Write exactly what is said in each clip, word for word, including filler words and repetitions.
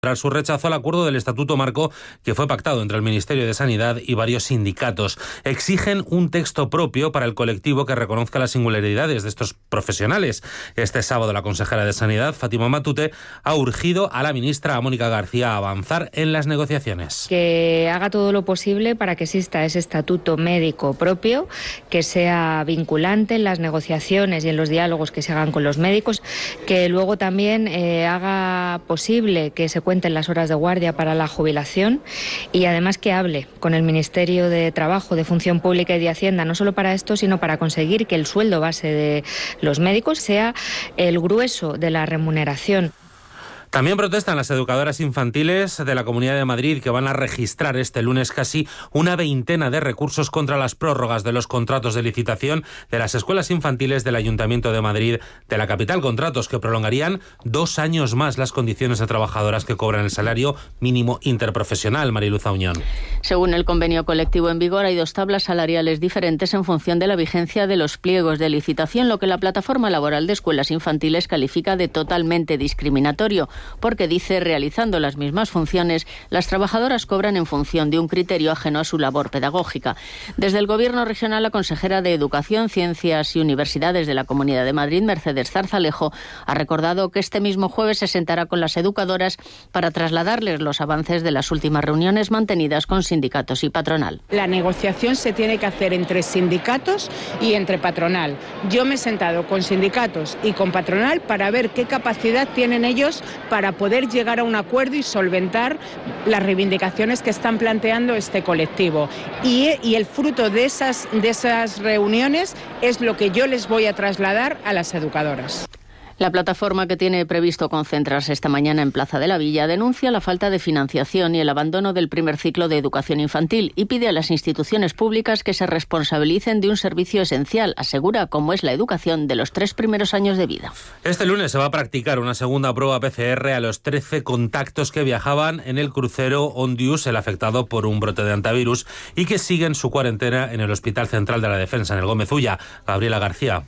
Tras su rechazo al acuerdo del Estatuto Marco que fue pactado entre el Ministerio de Sanidad y varios sindicatos. Exigen un texto propio para el colectivo que reconozca las singularidades de estos profesionales. Este sábado la consejera de Sanidad, Fátima Matute, ha urgido a la ministra, a Mónica García, a avanzar en las negociaciones. Que haga todo lo posible para que exista ese estatuto médico propio, que sea vinculante en las negociaciones y en los diálogos que se hagan con los médicos, que luego también eh, haga posible que se cuenten las horas de guardia para la jubilación y además que hable con el Ministerio de Trabajo, de Función Pública y de Hacienda, no solo para esto, sino para conseguir que el sueldo base de los médicos sea el grueso de la remuneración. También protestan las educadoras infantiles de la Comunidad de Madrid, que van a registrar este lunes casi una veintena de recursos contra las prórrogas de los contratos de licitación de las escuelas infantiles del Ayuntamiento de Madrid, de la capital, contratos que prolongarían dos años más las condiciones de trabajadoras que cobran el salario mínimo interprofesional. Mariluz Auñón. Según el convenio colectivo en vigor, hay dos tablas salariales diferentes en función de la vigencia de los pliegos de licitación, lo que la Plataforma Laboral de Escuelas Infantiles califica de totalmente discriminatorio, porque dice, realizando las mismas funciones, las trabajadoras cobran en función de un criterio ajeno a su labor pedagógica. Desde el Gobierno regional, la consejera de Educación, Ciencias y Universidades de la Comunidad de Madrid, Mercedes Zarzalejo, ha recordado que este mismo jueves se sentará con las educadoras para trasladarles los avances de las últimas reuniones mantenidas con sindicatos y patronal. La negociación se tiene que hacer entre sindicatos y entre patronal. Yo me he sentado con sindicatos y con patronal para ver qué capacidad tienen ellos para poder llegar a un acuerdo y solventar las reivindicaciones que están planteando este colectivo. Y, y el fruto de esas, de esas reuniones es lo que yo les voy a trasladar a las educadoras. La plataforma, que tiene previsto concentrarse esta mañana en Plaza de la Villa, denuncia la falta de financiación y el abandono del primer ciclo de educación infantil y pide a las instituciones públicas que se responsabilicen de un servicio esencial, asegura, como es la educación de los tres primeros años de vida. Este lunes se va a practicar una segunda prueba P C R a los trece contactos que viajaban en el crucero Ondius, el afectado por un brote de antivirus, y que siguen su cuarentena en el Hospital Central de la Defensa, en el Gómez Ulla. Gabriela García.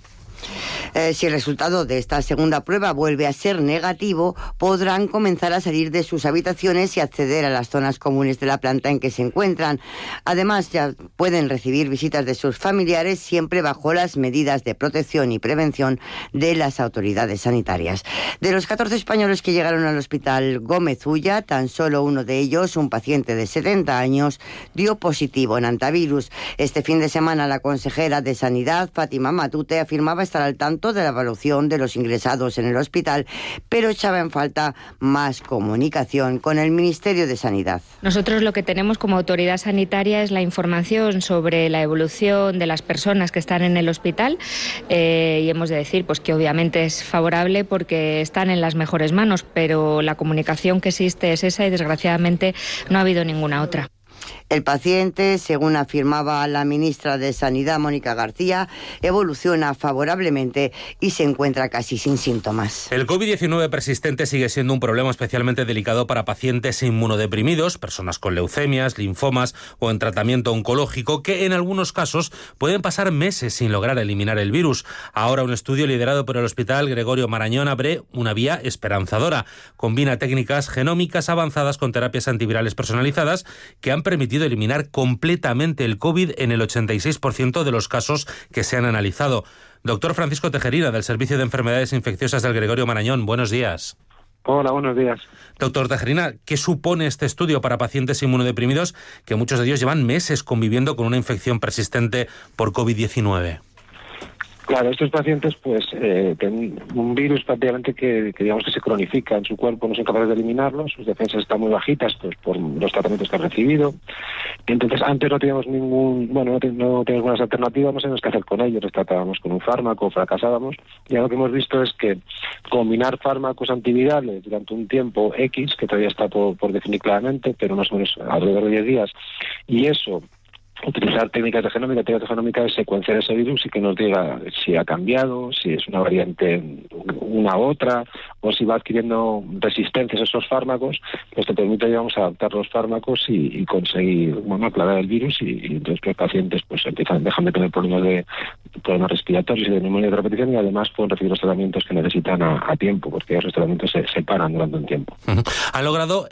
Eh, si el resultado de esta segunda prueba vuelve a ser negativo, podrán comenzar a salir de sus habitaciones y acceder a las zonas comunes de la planta en que se encuentran. Además, ya pueden recibir visitas de sus familiares siempre bajo las medidas de protección y prevención de las autoridades sanitarias. De los catorce españoles que llegaron al Hospital Gómez Ulla, tan solo uno de ellos, un paciente de setenta años, dio positivo en antivirus. Este fin de semana, la consejera de Sanidad, Fátima Matute, afirmaba estar al tanto de la evaluación de los ingresados en el hospital, pero echaba en falta más comunicación con el Ministerio de Sanidad. Nosotros lo que tenemos como autoridad sanitaria es la información sobre la evolución de las personas que están en el hospital eh, y hemos de decir pues que obviamente es favorable porque están en las mejores manos, pero la comunicación que existe es esa y desgraciadamente no ha habido ninguna otra. El paciente, según afirmaba la ministra de Sanidad, Mónica García, evoluciona favorablemente y se encuentra casi sin síntomas. El COVID diecinueve persistente sigue siendo un problema especialmente delicado para pacientes inmunodeprimidos, personas con leucemias, linfomas o en tratamiento oncológico, que en algunos casos pueden pasar meses sin lograr eliminar el virus. Ahora un estudio liderado por el Hospital Gregorio Marañón abre una vía esperanzadora. Combina técnicas genómicas avanzadas con terapias antivirales personalizadas que han permitido eliminar completamente el COVID en el ochenta y seis por ciento de los casos que se han analizado. Doctor Francisco Tejerina, del Servicio de Enfermedades Infecciosas del Gregorio Marañón, buenos días. Hola, buenos días. Doctor Tejerina, ¿qué supone este estudio para pacientes inmunodeprimidos que muchos de ellos llevan meses conviviendo con una infección persistente por COVID diecinueve? Claro, estos pacientes pues eh, tienen un virus prácticamente que, que digamos que se cronifica en su cuerpo, no son capaces de eliminarlo, sus defensas están muy bajitas pues por los tratamientos que han recibido. Entonces antes no teníamos ningún, bueno, no, te, no teníamos buenas alternativas, no sabíamos qué hacer con ellos, los tratábamos con un fármaco, fracasábamos, y lo que hemos visto es que combinar fármacos antivirales durante un tiempo X, que todavía está por, por definir claramente, pero más o menos alrededor de diez días, y eso utilizar técnicas de genómica. Técnicas de genómica es secuenciar ese virus y que nos diga si ha cambiado, si es una variante una u otra, o si va adquiriendo resistencias a esos fármacos, pues te permite, digamos, adaptar los fármacos y, y conseguir, bueno, aclarar el virus y, y entonces los pacientes pues empiezan, dejan de tener problemas de problemas respiratorios y de neumonía de repetición y además pueden recibir los tratamientos que necesitan a, a tiempo, porque los tratamientos se, se paran durante un tiempo. Han logrado